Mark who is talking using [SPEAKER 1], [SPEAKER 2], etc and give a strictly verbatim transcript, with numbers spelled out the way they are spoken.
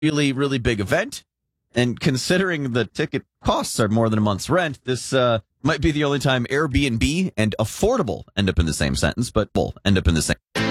[SPEAKER 1] really, really big event. And considering the ticket costs are more than a month's rent, this uh, might be the only time Airbnb and affordable end up in the same sentence, but will end up in the same.